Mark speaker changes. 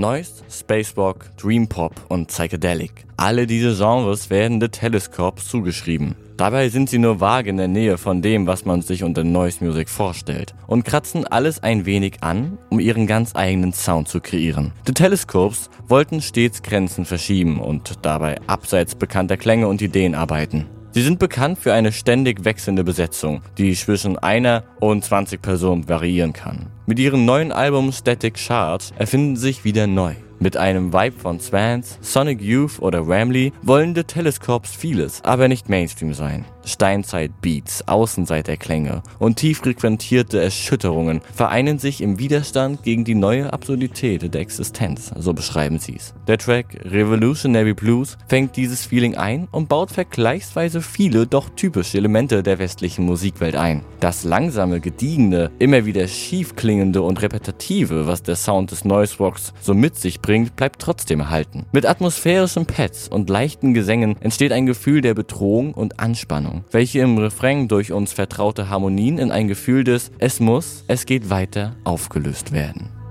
Speaker 1: Noise, Spacerock, Dreampop und Psychedelic. Alle diese Genres werden The Telescopes zugeschrieben. Dabei sind sie nur vage in der Nähe von dem, was man sich unter Noise Music vorstellt und kratzen alles ein wenig an, um ihren ganz eigenen Sound zu kreieren. The Telescopes wollten stets Grenzen verschieben und dabei abseits bekannter Klänge und Ideen arbeiten. Sie sind bekannt für eine ständig wechselnde Besetzung, die zwischen 1 und 20 Personen variieren kann. Mit ihrem neuen Album Static Charge erfinden sie sich wieder neu. Mit einem Vibe von Swans, Sonic Youth oder Whamley wollen The Telescopes vieles, aber nicht Mainstream sein. Steinzeit-Beats, Außenseiterklänge und tief frequentierte Erschütterungen vereinen sich im Widerstand gegen die neue Absurdität der Existenz, so beschreiben sie es. Der Track Revolutionary Blues fängt dieses Feeling ein und baut vergleichsweise viele, doch typische Elemente der westlichen Musikwelt ein. Das langsame, gediegene, immer wieder schief klingende und repetitive, was der Sound des Noise Rocks so mit sich bringt, bleibt trotzdem erhalten. Mit atmosphärischen Pads und leichten Gesängen entsteht ein Gefühl der Bedrohung und Anspannung, welche im Refrain durch uns vertraute Harmonien in ein Gefühl des Es muss, es geht weiter aufgelöst werden.